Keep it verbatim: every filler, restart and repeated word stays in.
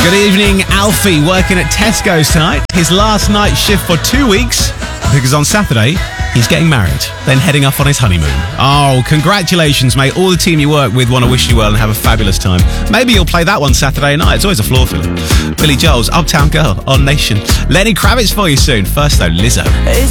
Good evening, Alfie, working at Tesco's tonight. His last night shift for two weeks, because on Saturday, he's getting married, then heading off on his honeymoon. Oh, congratulations, mate. All the team you work with want to wish you well and have a fabulous time. Maybe you'll play that one Saturday night. It's always a floor filler. Billy Joel's Uptown Girl on Nation. Lenny Kravitz for you soon. First, though, Lizzo.